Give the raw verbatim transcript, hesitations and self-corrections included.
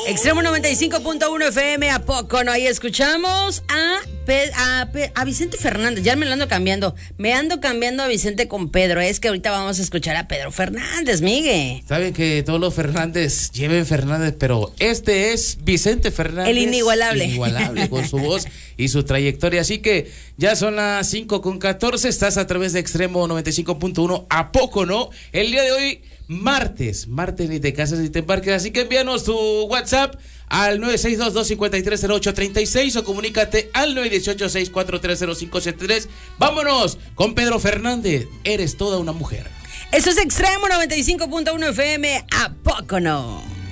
Extremo noventa y cinco punto uno F M, ¿a poco no? Ahí escuchamos a, Pe- a, Pe- a Vicente Fernández. Ya me lo ando cambiando. Me ando cambiando a Vicente con Pedro. Es que ahorita vamos a escuchar a Pedro Fernández, Migue. Saben que todos los Fernández lleven Fernández, pero este es Vicente Fernández. El inigualable. Inigualable con su voz y su trayectoria. Así que ya son las cinco con catorce. Estás a través de Extremo noventa y cinco punto uno. ¿A poco no? El día de hoy, martes. Martes ni te casas ni te embarques. Así que envíanos tu WhatsApp al nueve seis dos, dos cinco tres, cero ocho tres seis o comunícate al nueve uno ocho, seis cuatro tres, cero cinco siete tres. Vámonos con Pedro Fernández. Eres toda una mujer. Eso es Extremo noventa y cinco punto uno F M, ¿a poco no?